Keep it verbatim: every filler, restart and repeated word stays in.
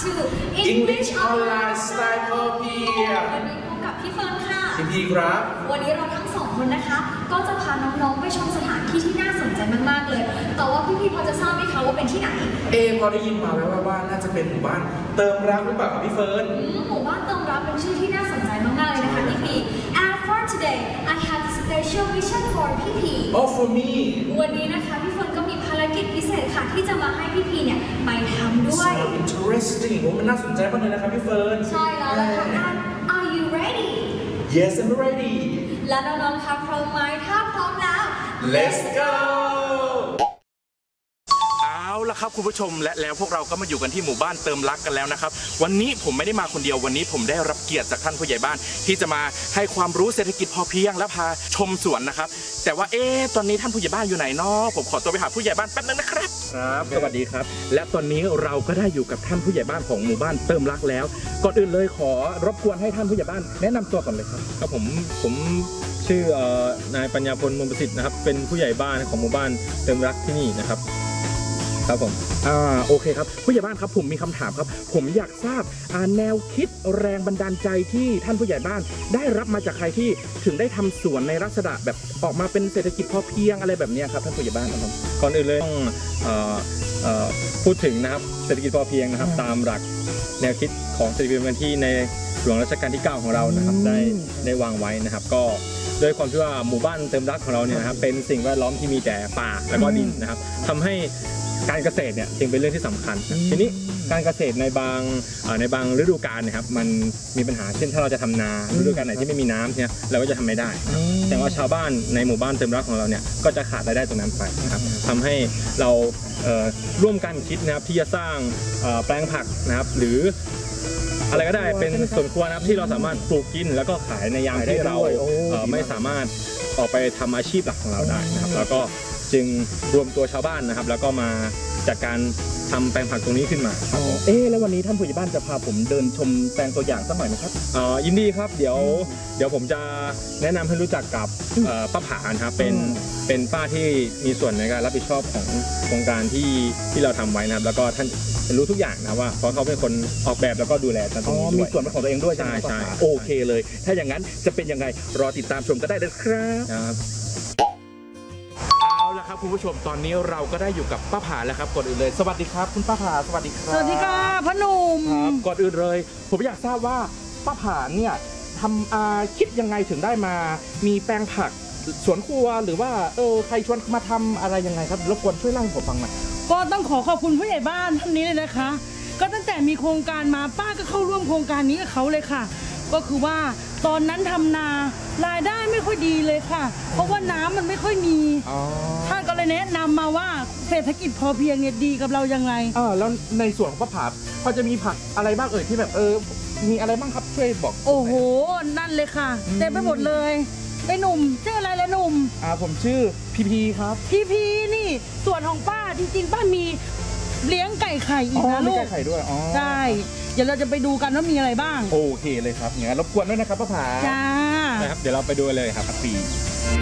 to English Online Style พอเพียงวันนี้พบกับพี่เฟิร์นค่ะพี่พีครับวันนี้เราทั้งสองคนนะคะก็จะพาน้องๆไปชมสถานที่ที่น่าสนใจมากๆเลยแต่ว่าพี่พีพอจะทราบไหมคะว่าเป็นที่ไหนเอพอได้ยินมาแล้วว่าน่าจะเป็นหมู่บ้านเติมรักหรือเปล่าครับพี่เฟิร์นหมู่บ้านเติมรักเป็นชื่อที่น่าสนใจมากๆเลยนะคะพี่พี and for today I have a special mission for พี่พี oh for me วันนี้นะคะพี่เฟิร์นก็มีภารกิจพิเศษค่ะที่จะมาให้พี่พีเนี่ยไปทำด้วย so interesting โอ้มันน่าสนใจมากเลยนะครับพี่เฟิร์นใช่แล้วล่ะค่ะ Are you ready Yes I'm ready และน้องๆคะพร้อมไหมถ้าพร้อมแล้ว Let's goเอาละครับคุณผู้ชมและแล้วพวกเราก็มาอยู่กันที่หมู่บ้านเติมรักกันแล้วนะครับวันนี้ผมไม่ได้มาคนเดียววันนี้ผมได้รับเกียรติจากท่านผู้ใหญ่บ้านที่จะมาให้ความรู้เศรษฐกิจพอเพียงและพาชมสวนนะครับแต่ว่าเอ๊ะตอนนี้ท่านผู้ใหญ่บ้านอยู่ไหนเนาะผมขอตัวไปหาผู้ใหญ่บ้านแป๊บนึงนะครับครับสวัสดีครับและตอนนี้เราก็ได้อยู่กับท่านผู้ใหญ่บ้านของหมู่บ้านเติมรักแล้วก่อนอื่นเลยขอรบกวนให้ท่านผู้ใหญ่บ้านแนะนำตัวก่อนเลยครับครับผมผมชื่อนายปัญญาพลมุมประสิทธิ์นะครับเป็นผู้ใหญ่บ้านของหมู่บ้านเติมรักที่นี่นะครับครับผมอ่าโอเคครับผู้ใหญ่บ้านครับผมมีคำถามครับผมอยากทราบแนวคิดแรงบันดาลใจที่ท่านผู้ใหญ่บ้านได้รับมาจากใครที่ถึงได้ทำสวนในลักษณะแบบออกมาเป็นเศรษฐกิจพอเพียงอะไรแบบนี้ครับท่านผู้ใหญ่บ้านครับก่อนอื่นเลยต้องพูดถึงนะครับเศรษฐกิจพอเพียงนะครับตามหลักแนวคิดของเศรษฐกิจพอเพียงที่ในหลวงรัชกาลที่เก้าของเรานะครับได้ได้วางไว้นะครับก็โดยความที่ว่าหมู่บ้านเติมรักของเราเนี่ยนะครับเป็นสิ่งแวดล้อมที่มีแต่ป่าและก็ดินนะครับทำให้การเกษตรเนี่ยจึงเป็นเรื่องที่สำคัญทีนี้การเกษตรในบางในบางฤดูกาลนะครับมันมีปัญหาเช่นถ้าเราจะทำนาฤดูกาลไหนที่ไม่มีน้ำเนี่ยเราก็จะทำไม่ได้แต่ว่าชาวบ้านในหมู่บ้านเติมรักของเราเนี่ยก็จะขาดรายได้ตรงนั้นไปนะครับทำให้เราร่วมกันคิดนะครับที่จะสร้างแปลงผักนะครับหรืออะไรก็ได้เป็นสวนครัวนะครับที่เราสามารถปลูกกินแล้วก็ขายในยามที่เราไม่สามารถออกไปทำอาชีพหลักของเราได้นะครับแล้วก็จึงรวมตัวชาวบ้านนะครับแล้วก็มาจากการทำแปลงผักตรงนี้ขึ้นมาเอ๊ะแล้ววันนี้ท่านผู้ใหญ่บ้านจะพาผมเดินชมแปลงตัวอย่างสักหน่อยไหมครับอ๋อยินดีครับเดี๋ยวเดี๋ยวผมจะแนะนำให้รู้จักกับป้าผาครับเป็นเป็นป้าที่มีส่วนในการรับผิดชอบของโครงการที่ที่เราทำไว้นะครับแล้วก็ท่านรู้ทุกอย่างนะว่าเพราะเขาเป็นคนออกแบบแล้วก็ดูแลตรงนี้ด้วยมีส่วนของตัวเองด้วยใช่ใช่โอเคเลยถ้าอย่างนั้นจะเป็นยังไงรอติดตามชมก็ได้เลยครับเอาละครับคุณผู้ชมตอนนี้เราก็ได้อยู่กับป้าผาแล้วครับก่อนอื่นเลยสวัสดีครับคุณป้าผาสวัสดีครับสวัสดีค่ะพ่อหนุ่มครับก่อนอื่นเลยผมอยากทราบว่าป้าผาเนี่ยทำอาคิดยังไงถึงได้มามีแปลงผักสวนครัวหรือว่าเออใครชวนมาทำอะไรยังไงครับรบกวนช่วยเล่าให้ผมฟังหน่อยก็ต้องขอขอบคุณผู้ใหญ่บ้านท่านนี้เลยนะคะก็ตั้งแต่มีโครงการมาป้าก็เข้าร่วมโครงการนี้กับเขาเลยค่ะก็คือว่าตอนนั้นทำนารายได้ไม่ค่อยดีเลยค่ะเพราะว่าน้ำมันไม่ค่อยมีท่านก็เลยแนะนำมาว่าเศรษฐกิจพอเพียงเนี่ยดีกับเรายังไงเออแล้วในส่วนของป้าผาพอจะมีผักอะไรบ้างเอ่ยที่แบบเออมีอะไรบ้างครับช่วยบอกโอ้โหนั่นเลยค่ะเต็มไปหมดเลยไอ้หนุ่มชื่ออะไรละหนุ่มอ่าผมชื่อพีพีครับพีพีนี่ส่วนของป้าจริงๆป้ามีเลี้ยงไก่ไข่อีกนะลูกไก่ไข่ด้วยอ๋อใช่เดี๋ยวเราจะไปดูกันว่ามีอะไรบ้างโอเคเลยครับอย่างนั้นรบกวนด้วยนะครับป้าผาจ้านะครับเดี๋ยวเราไปดูเลยครับปี